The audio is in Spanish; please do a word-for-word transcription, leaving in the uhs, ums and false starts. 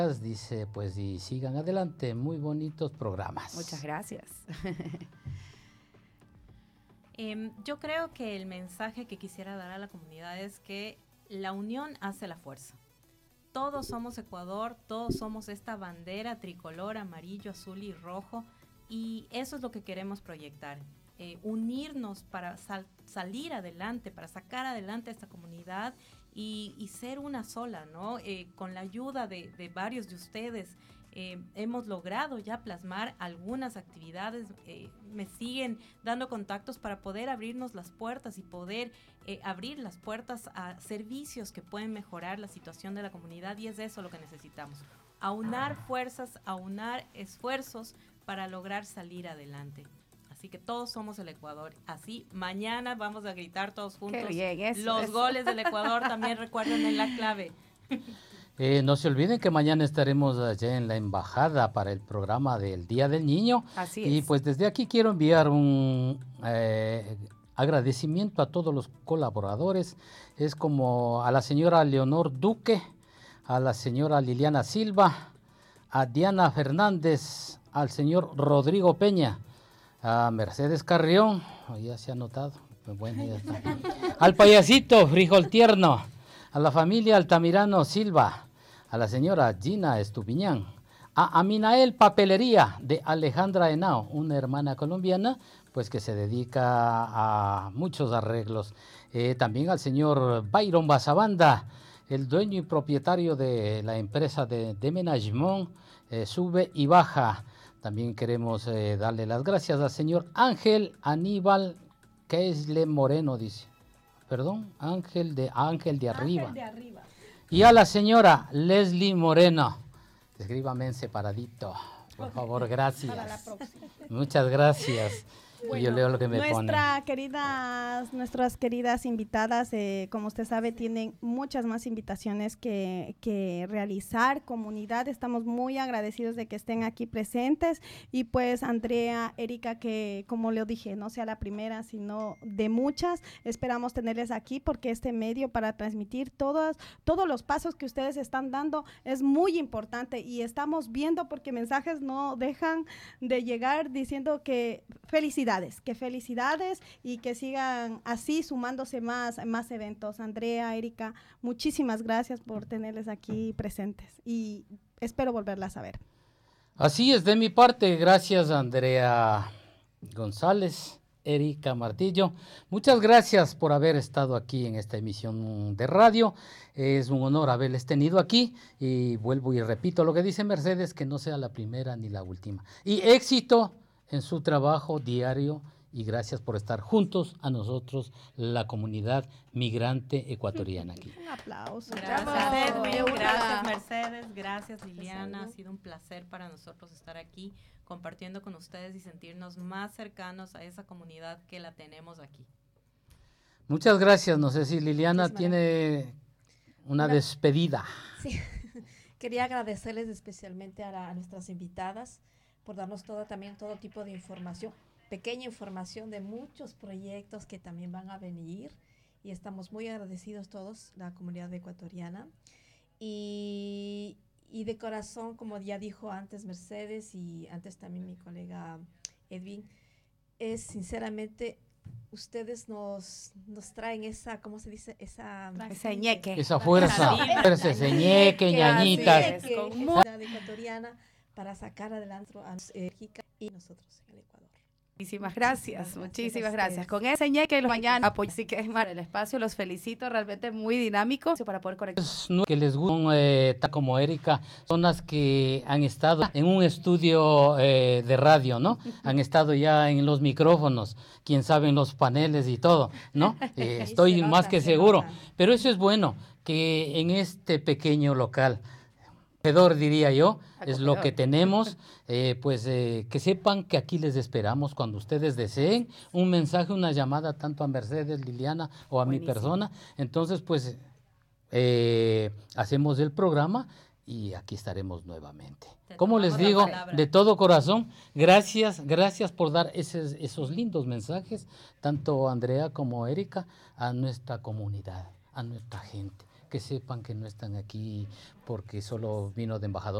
Dice, pues, y sigan adelante, muy bonitos programas. Muchas gracias. eh, yo creo que el mensaje que quisiera dar a la comunidad es que la unión hace la fuerza. Todos somos Ecuador, todos somos esta bandera tricolor, amarillo, azul y rojo, y eso es lo que queremos proyectar. Eh, unirnos para sal, salir adelante, para sacar adelante a esta comunidad y, y ser una sola, ¿no? Eh, con la ayuda de, de varios de ustedes eh, hemos logrado ya plasmar algunas actividades, eh, me siguen dando contactos para poder abrirnos las puertas y poder eh, abrir las puertas a servicios que pueden mejorar la situación de la comunidad, y es eso lo que necesitamos, aunar fuerzas, aunar esfuerzos para lograr salir adelante. Así que todos somos el Ecuador. Así, mañana vamos a gritar todos juntos. Qué bien, eso, los eso. goles del Ecuador. También recuerden en la clave. Eh, no se olviden que mañana estaremos allá en la embajada para el programa del Día del Niño. Así y es. pues desde aquí quiero enviar un eh, agradecimiento a todos los colaboradores. Es como a la señora Leonor Duque, a la señora Liliana Silva, a Diana Fernández, al señor Rodrigo Peña, a Mercedes Carrión, oh, ya se ha notado, bueno, ya está. Al payasito Frijol Tierno, a la familia Altamirano Silva, a la señora Gina Estupiñán, a Aminael Papelería de Alejandra Henao, una hermana colombiana, pues que se dedica a muchos arreglos. Eh, también al señor Byron Basabanda, el dueño y propietario de la empresa de, de Menagement, eh, Sube y Baja. También queremos eh, darle las gracias al señor Ángel Aníbal Keisle Moreno, dice. Perdón, Ángel de Ángel de Arriba. Ángel de Arriba. Y a la señora Leslie Moreno. Escríbame en separadito, por favor, gracias. Para la próxima. Muchas gracias. Bueno, y yo leo lo que me nuestra pone. queridas, nuestras queridas invitadas, eh, como usted sabe, tienen muchas más invitaciones que, que realizar. Comunidad, estamos muy agradecidos de que estén aquí presentes. Y pues Andrea, Erika, que como le dije, no sea la primera, sino de muchas, esperamos tenerles aquí porque este medio para transmitir todos, todos los pasos que ustedes están dando es muy importante, y estamos viendo porque mensajes no dejan de llegar diciendo que felicidades. Que felicidades y que sigan así sumándose más, más eventos. Andrea, Erika, muchísimas gracias por tenerles aquí presentes y espero volverlas a ver. Así es, de mi parte, gracias Andrea González, Erika Martillo. Muchas gracias por haber estado aquí en esta emisión de radio. Es un honor haberles tenido aquí y vuelvo y repito lo que dice Mercedes, que no sea la primera ni la última. Y éxito en su trabajo diario, y gracias por estar juntos a nosotros, la comunidad migrante ecuatoriana aquí. Un aplauso. Gracias, Edwin, Una. gracias Mercedes, gracias Liliana, ha sido un placer para nosotros estar aquí compartiendo con ustedes y sentirnos más cercanos a esa comunidad que la tenemos aquí. Muchas gracias, no sé si Liliana tiene una, una despedida. Sí, quería agradecerles especialmente a, la, a nuestras invitadas por darnos todo, también todo tipo de información, pequeña información de muchos proyectos que también van a venir, y estamos muy agradecidos todos, la comunidad ecuatoriana, y, y de corazón, como ya dijo antes Mercedes y antes también mi colega Edwin, es sinceramente, ustedes nos, nos traen esa, ¿cómo se dice? Esa, ese ñeque. Esa fuerza, fuerza, ese ñeque, ñañitas. Con comunidad ecuatoriana, para sacar adelante a México y nosotros en el Ecuador. Muchísimas gracias, muchísimas gracias. Con ese ñeque los mañana apoyo. Así que Mar, el espacio, los felicito, realmente muy dinámico para poder conectar. Que les gustan, eh, como Erika, son las que han estado en un estudio eh, de radio, ¿no? Han estado ya en los micrófonos, quién sabe en los paneles y todo, ¿no? Eh, estoy más que seguro. Pero eso es bueno, que en este pequeño local, diría yo, es lo que tenemos, eh, pues eh, que sepan que aquí les esperamos cuando ustedes deseen un mensaje, una llamada, tanto a Mercedes, Liliana o a Buenísimo. Mi persona. Entonces, pues eh, hacemos el programa y aquí estaremos nuevamente. Te Como les digo, de todo corazón, gracias, gracias por dar esos, esos lindos mensajes, tanto Andrea como Erika, a nuestra comunidad, a nuestra gente. Que sepan que no están aquí porque solo vino de embajador.